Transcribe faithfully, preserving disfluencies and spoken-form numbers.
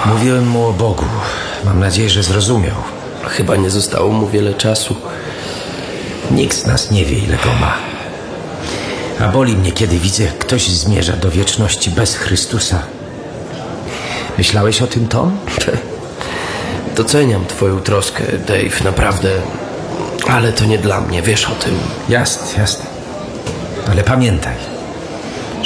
Mówiłem mu o Bogu. Mam nadzieję, że zrozumiał. Chyba nie zostało mu wiele czasu. Nikt z nas nie wie, ile go ma. A boli mnie, kiedy widzę, jak ktoś zmierza do wieczności bez Chrystusa. Myślałeś o tym, Tom? Doceniam twoją troskę, Dave, naprawdę. Ale to nie dla mnie, wiesz o tym. Jasne, jasne. Ale pamiętaj,